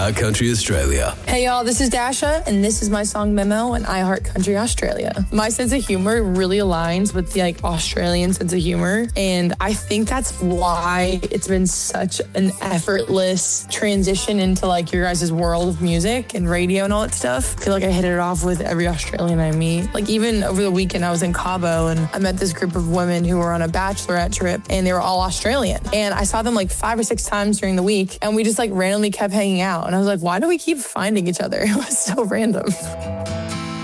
iHeart Country Australia. Hey y'all, this is Dasha, and this is my song Memo on iHeart Country Australia. My sense of humor really aligns with the Australian sense of humor, and I think that's why it's been such an effortless transition into your guys' world of music and radio and all that stuff. I feel like I hit it off with every Australian I meet. Even over the weekend, I was in Cabo, and I met this group of women who were on a bachelorette trip, and they were all Australian. And I saw them 5 or 6 times during the week, and we just randomly kept hanging out. And I was like, why do we keep finding each other? It was so random.